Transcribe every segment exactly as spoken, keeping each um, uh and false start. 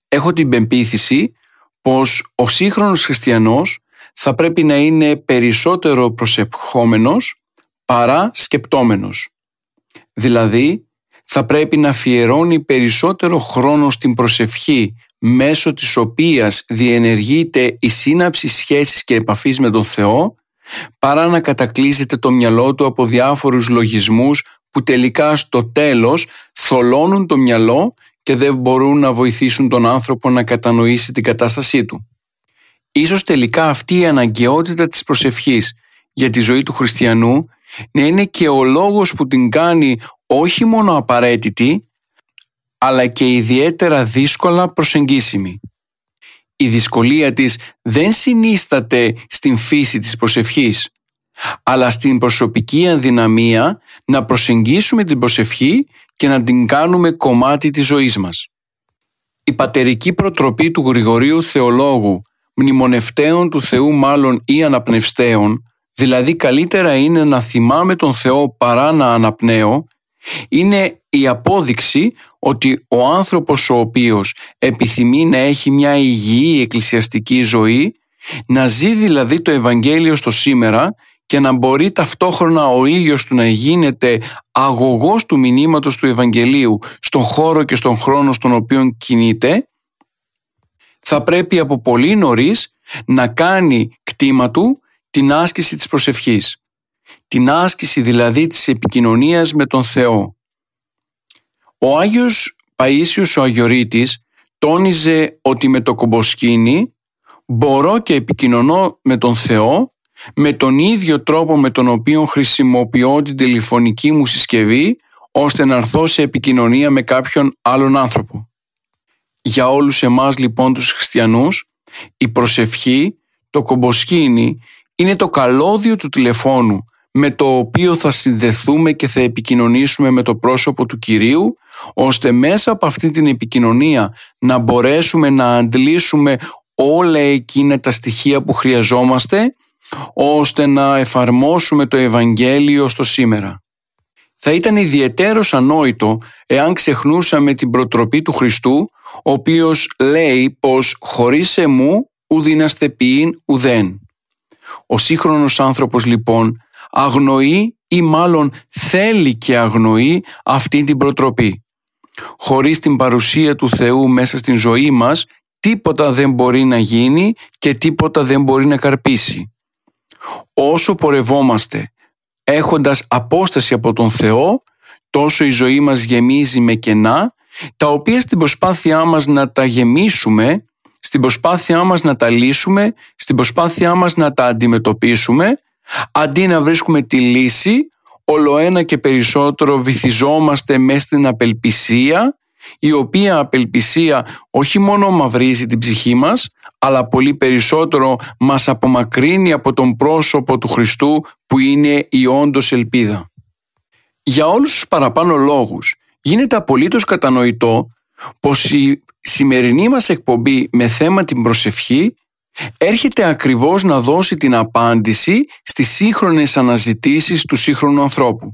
έχω την πεποίθηση πως ο σύγχρονος χριστιανός θα πρέπει να είναι περισσότερο προσευχόμενος παρά σκεπτόμενος. Δηλαδή, θα πρέπει να αφιερώνει περισσότερο χρόνο στην προσευχή, μέσω της οποίας διενεργείται η σύναψη σχέσης και επαφής με τον Θεό, παρά να κατακλείζεται το μυαλό του από διάφορους λογισμούς που τελικά στο τέλος θολώνουν το μυαλό και δεν μπορούν να βοηθήσουν τον άνθρωπο να κατανοήσει την κατάστασή του. Ίσως τελικά αυτή η αναγκαιότητα της προσευχής για τη ζωή του χριστιανού να είναι και ο λόγος που την κάνει όχι μόνο απαραίτητη, αλλά και ιδιαίτερα δύσκολα προσεγγίσιμη. Η δυσκολία της δεν συνίσταται στην φύση της προσευχής, αλλά στην προσωπική αδυναμία να προσεγγίσουμε την προσευχή και να την κάνουμε κομμάτι της ζωής μας. Η πατερική προτροπή του Γρηγορείου Θεολόγου, μνημονευτέων του Θεού μάλλον ή αναπνευστέων, δηλαδή καλύτερα είναι να θυμάμαι τον Θεό παρά να αναπνέω, είναι η απόδειξη ότι ο άνθρωπος ο οποίος επιθυμεί να έχει μια υγιή εκκλησιαστική ζωή, να ζει δηλαδή το Ευαγγέλιο στο σήμερα και να μπορεί ταυτόχρονα ο ίδιος του να γίνεται αγωγός του μηνύματος του Ευαγγελίου στον χώρο και στον χρόνο στον οποίο κινείται, θα πρέπει από πολύ νωρίς να κάνει κτήμα του την άσκηση της προσευχής. Την άσκηση δηλαδή της επικοινωνίας με τον Θεό. Ο Άγιος Παΐσιος ο Αγιορείτης τόνιζε ότι με το κομποσκήνι μπορώ και επικοινωνώ με τον Θεό με τον ίδιο τρόπο με τον οποίο χρησιμοποιώ την τηλεφωνική μου συσκευή ώστε να έρθω σε επικοινωνία με κάποιον άλλον άνθρωπο. Για όλους εμάς λοιπόν τους χριστιανούς, η προσευχή, το κομποσκήνι, είναι το καλώδιο του τηλεφώνου με το οποίο θα συνδεθούμε και θα επικοινωνήσουμε με το πρόσωπο του Κυρίου, ώστε μέσα από αυτή την επικοινωνία να μπορέσουμε να αντλήσουμε όλα εκείνα τα στοιχεία που χρειαζόμαστε, ώστε να εφαρμόσουμε το Ευαγγέλιο στο σήμερα. Θα ήταν ιδιαιτέρως ανόητο εάν ξεχνούσαμε την προτροπή του Χριστού, ο οποίος λέει πως «χωρίς εμού ουδήναστε ποιήν ουδέν». Ο σύγχρονος άνθρωπος λοιπόν αγνοεί ή μάλλον θέλει και αγνοεί αυτή την προτροπή. Χωρίς την παρουσία του Θεού μέσα στην ζωή μας, τίποτα δεν μπορεί να γίνει και τίποτα δεν μπορεί να καρπίσει. Όσο πορευόμαστε έχοντας απόσταση από τον Θεό, τόσο η ζωή μας γεμίζει με κενά, τα οποία στην προσπάθειά μας να τα γεμίσουμε, στην προσπάθειά μας να τα λύσουμε, στην προσπάθειά μας να τα αντιμετωπίσουμε, αντί να βρίσκουμε τη λύση, ολοένα και περισσότερο βυθιζόμαστε μέσα στην απελπισία, η οποία απελπισία όχι μόνο μαυρίζει την ψυχή μας, αλλά πολύ περισσότερο μας απομακρύνει από τον πρόσωπο του Χριστού που είναι η όντως ελπίδα. Για όλους τους παραπάνω λόγους γίνεται απολύτως κατανοητό πως η σημερινή μας εκπομπή με θέμα την προσευχή έρχεται ακριβώς να δώσει την απάντηση στις σύγχρονες αναζητήσεις του σύγχρονου ανθρώπου.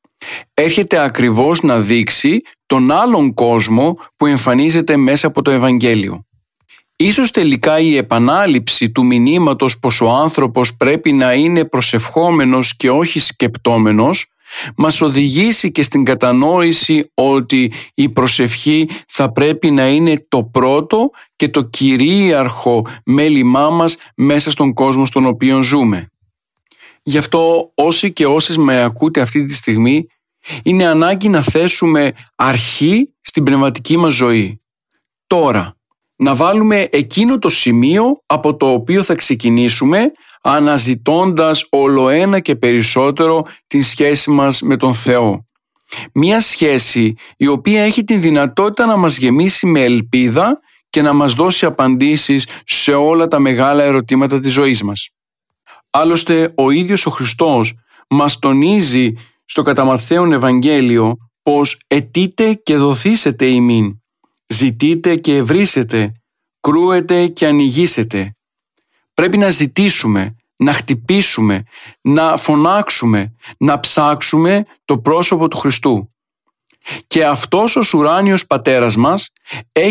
Έρχεται ακριβώς να δείξει τον άλλον κόσμο που εμφανίζεται μέσα από το Ευαγγέλιο. Ίσως τελικά η επανάληψη του μηνύματος πως ο άνθρωπος πρέπει να είναι προσευχόμενος και όχι σκεπτόμενος μας οδηγήσει και στην κατανόηση ότι η προσευχή θα πρέπει να είναι το πρώτο και το κυρίαρχο μέλημά μας μέσα στον κόσμο στον οποίο ζούμε. Γι' αυτό όσοι και όσες με ακούτε αυτή τη στιγμή, είναι ανάγκη να θέσουμε αρχή στην πνευματική μας ζωή. Τώρα, να βάλουμε εκείνο το σημείο από το οποίο θα ξεκινήσουμε, αναζητώντας ολοένα και περισσότερο την σχέση μας με τον Θεό. Μια σχέση η οποία έχει την δυνατότητα να μας γεμίσει με ελπίδα και να μας δώσει απαντήσεις σε όλα τα μεγάλα ερωτήματα της ζωής μας. Άλλωστε ο ίδιος ο Χριστός μας τονίζει στο κατά Ματθαίον Ευαγγέλιο πως «αιτείτε και δοθήσετε ημίν, ζητείτε και ευρύσετε, κρούετε και ανοιγήσετε». Πρέπει να ζητήσουμε, να χτυπήσουμε, να φωνάξουμε, να ψάξουμε το πρόσωπο του Χριστού. Και αυτός ο ουράνιος πατέρας μας